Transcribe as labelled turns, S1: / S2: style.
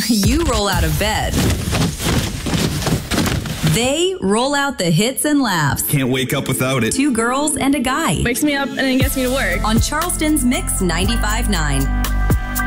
S1: You roll out of bed. They roll out the hits and laughs.
S2: Can't wake up without it.
S1: Two girls and a guy.
S3: Wakes me up and then gets me to work.
S1: On Charleston's Mix 95.9.